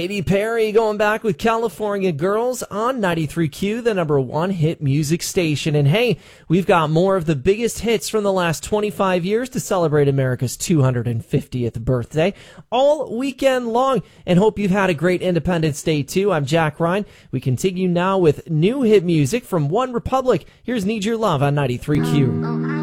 Katy Perry going back with California Girls on 93Q, the number one hit music station. And hey, we've got more of the biggest hits from the last 25 years to celebrate America's 250th birthday all weekend long. And hope you've had a great Independence Day too. I'm Jack Ryan. We continue now with new hit music from One Republic. Here's Need Your Love on 93Q.